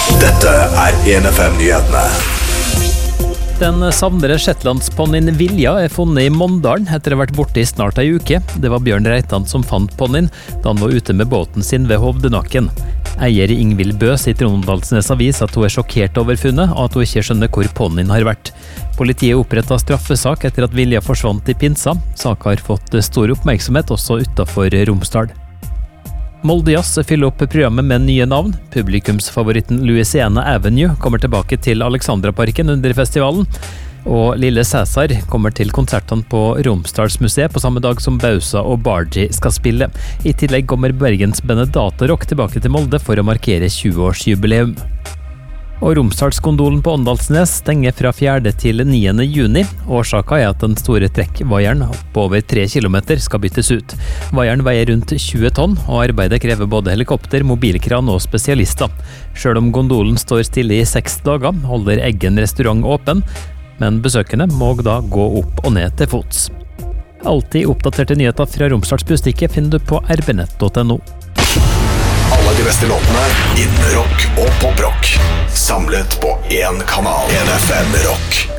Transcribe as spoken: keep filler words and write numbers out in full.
Dette er en F M-nyhetene. Den savnede shetlandsponnien Vilja er funnet i Mondalen etter å ha vært borte i snart ei uke. Det var Bjørn Reitan som fant ponnien da han var ute med båten sin ved Hovdenakken. Eier Ingvild Bø sier til Rondalsnes Avis at hun er sjokkert over funnet, og at hun ikke skjønner hvor ponnien har vært. Politiet opprettet straffesak etter at Vilja forsvant i pinsa. Saken har fått stor oppmerksomhet også utenfor Romsdal. Molde Jazz fyller opp programmet med nye navn. Publikumsfavoritten Louisiana Avenue kommer tilbake til Alexandraparken under festivalen. Og Lille Cæsar kommer til konsertene på Romsdalsmuseet på samme dag som Bausa og Bargi skal spille. I tillegg kommer Bergensbandet Datarock tilbake til Molde for å markere tjue-årsjubileum. Og Romsdalskondolen på Åndalsnes stenger fra fjerde til niende juni. Årsaken er at den store trekkvaieren på over tre kilometer skal byttes ut. Vaieren veier rundt tjue tonn, og arbeidet krever både helikopter, mobilkran og spesialister. Selv om gondolen står stille i seks dager, holder Eggen restaurant åpen, men besøkende må da gå opp og ned til fots. Alltid oppdaterte nyheter fra Romsdals Bustikke finner du på r b nett punktum no. Alle de beste låtene innen rock og poprock. Samlet på én kanal. en F M Rock.